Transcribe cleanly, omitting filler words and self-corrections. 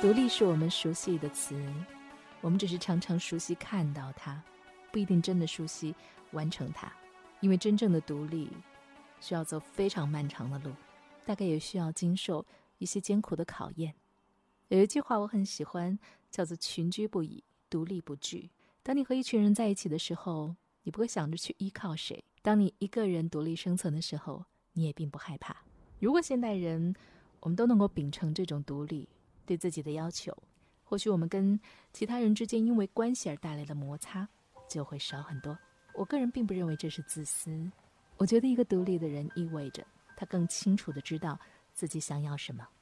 独立是我们熟悉的词，我们只是常常熟悉看到它，不一定真的熟悉完成它。因为真正的独立需要走非常漫长的路，大概也需要经受一些艰苦的考验。有一句话我很喜欢，叫做群居不已，独立不惧。当你和一群人在一起的时候，你不会想着去依靠谁，当你一个人独立生存的时候，你也并不害怕。如果现代人我们都能够秉承这种独立对自己的要求，或许我们跟其他人之间因为关系而带来的摩擦就会少很多。我个人并不认为这是自私，我觉得一个独立的人意味着他更清楚地知道自己想要什么。